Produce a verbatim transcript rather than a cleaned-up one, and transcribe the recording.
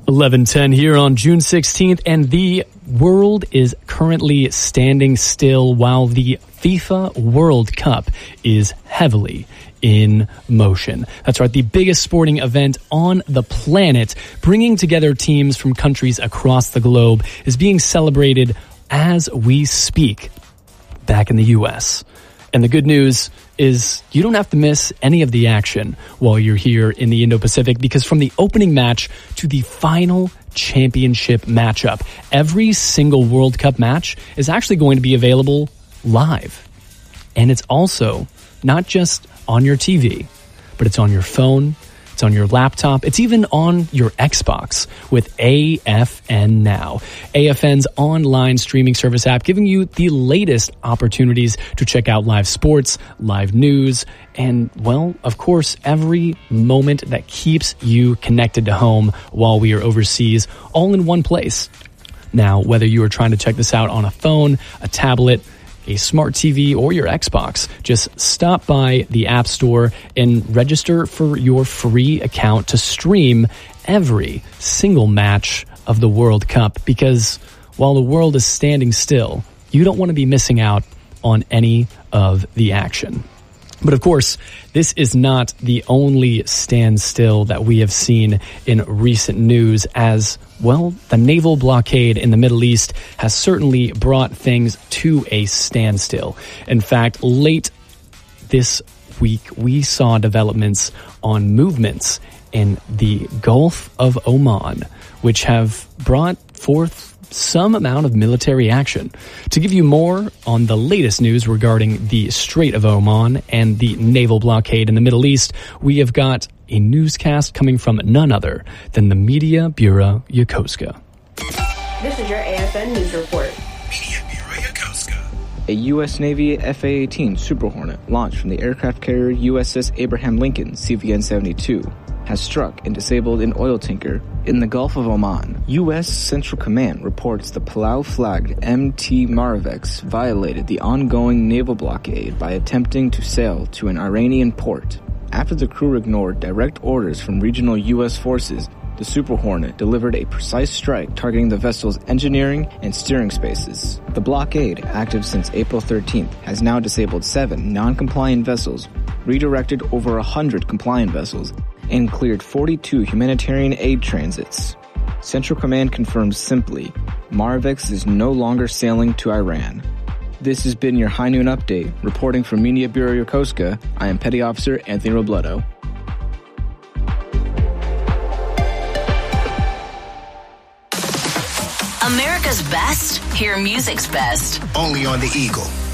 eleven ten here on June sixteenth, and the world is currently standing still while the FIFA World Cup is heavily in motion. That's right, the biggest sporting event on the planet, bringing together teams from countries across the globe, is being celebrated as we speak back in the U S. And the good news is you don't have to miss any of the action while you're here in the Indo-Pacific, because from the opening match to the final championship matchup, every single World Cup match is actually going to be available live. And it's also not just on your T V, but it's on your phone, it's on your laptop, it's even on your Xbox with A F N Now. A F N's online streaming service app, giving you the latest opportunities to check out live sports, live news, and, well, of course, every moment that keeps you connected to home while we are overseas, all in one place. Now, whether you are trying to check this out on a phone, a tablet, a smart T V, or your Xbox, just stop by the App Store and register for your free account to stream every single match of the World Cup, because while the world is standing still, you don't want to be missing out on any of the action. But of course, this is not the only standstill that we have seen in recent news, as, well, the naval blockade in the Middle East has certainly brought things to a standstill. In fact, late this week, we saw developments on movements in the Gulf of Oman, which have brought forth some amount of military action. To give you more on the latest news regarding the Strait of Oman and the naval blockade in the Middle East, we have got a newscast coming from none other than the Media Bureau Yokosuka. This is your A F N News Report. Media Bureau Yokosuka. A U S Navy F A eighteen Super Hornet launched from the aircraft carrier U S S Abraham Lincoln C V N seventy-two has struck and disabled an oil tanker in the Gulf of Oman. U S Central Command reports the Palau-flagged M T Marivex violated the ongoing naval blockade by attempting to sail to an Iranian port. After the crew ignored direct orders from regional U S forces, the Super Hornet delivered a precise strike targeting the vessel's engineering and steering spaces. The blockade, active since April thirteenth, has now disabled seven non-compliant vessels, redirected over one hundred compliant vessels, and cleared forty-two humanitarian aid transits. Central Command confirms simply, Marivex is no longer sailing to Iran. This has been your High Noon Update. Reporting from Media Bureau Yokosuka, I am Petty Officer Anthony Robledo. America's best, hear music's best. Only on the Eagle.